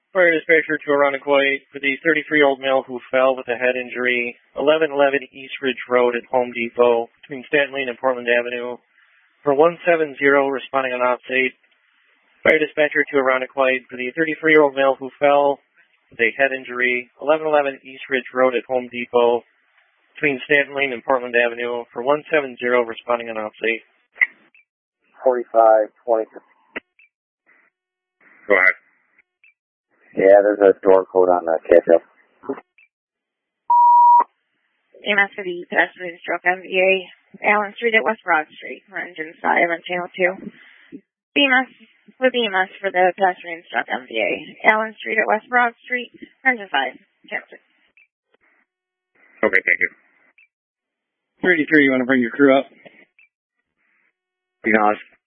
Fire dispatcher to Arundecoit for the 33-year-old male who fell with a head injury, 1111 East Ridge Road at Home Depot between Stanton Lane and Portland Avenue. For 170, responding on off-state. Fire dispatcher to Arundecoit for the 33-year-old male who fell with a head injury, 1111 East Ridge Road at Home Depot between Stanton Lane and Portland Avenue. For 170, responding on off-state. 4520. Go ahead. Yeah, there's a door code on the catch-up. EMS for the pedestrian stroke MVA, Allen Street at West Broad Street, for engine 5 on channel 2. EMS for the pedestrian stroke MVA, Allen Street at West Broad Street, engine 5, channel 2. Okay, thank you. 33, you want to bring your crew up? Acknowledge.